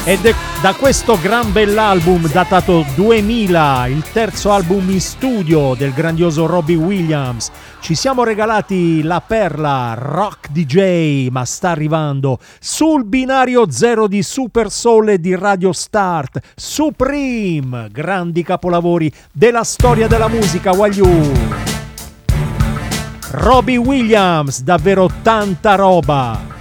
Ed è da questo gran bell'album datato 2000, il terzo album in studio del grandioso Robbie Williams, ci siamo regalati la perla Rock DJ, ma sta arrivando sul binario zero di Super Soul e di Radio Start, Supreme, grandi capolavori della storia della musica, Wagyu. Robbie Williams, davvero tanta roba.